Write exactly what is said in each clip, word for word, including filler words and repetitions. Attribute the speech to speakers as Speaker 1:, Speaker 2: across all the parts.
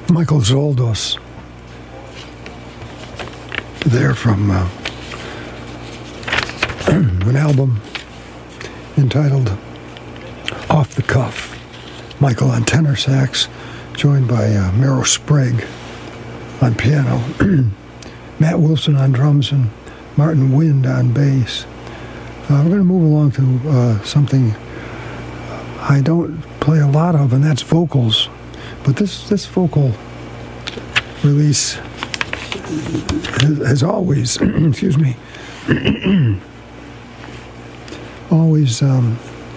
Speaker 1: Michael Zoldos, there from uh, an album entitled Off the Cuff. Michael on tenor sax, joined by uh, Mero Sprague on piano, Matt Wilson on drums, and Martin Wind on bass. Uh, we're going to move along to uh, something I don't play a lot of, and that's vocals. But this, this vocal release has always, excuse me, always um,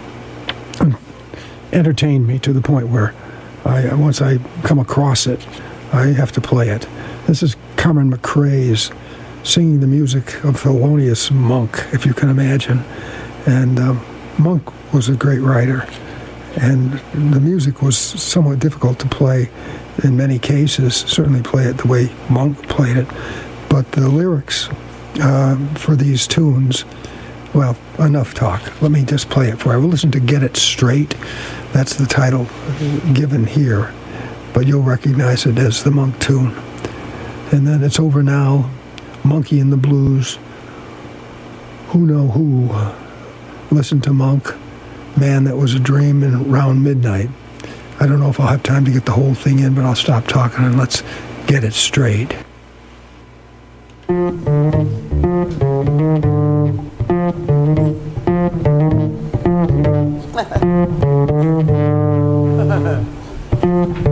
Speaker 1: entertained me to the point where I, once I come across it, I have to play it. This is Carmen McRae's singing the music of Thelonious Monk, if you can imagine. And um, Monk was a great writer, and the music was somewhat difficult to play in many cases, certainly play it the way Monk played it. But the lyrics uh, for these tunes, well, enough talk. Let me just play it for you. We'll listen to Get It Straight. That's the title given here, but you'll recognize it as the Monk tune. And then It's Over Now, Monkey in the Blues, Who Know Who, Listen to Monk, Man That Was a Dream, and Round Midnight. I don't know if I'll have time to get the whole thing in, but I'll stop talking and let's get it straight.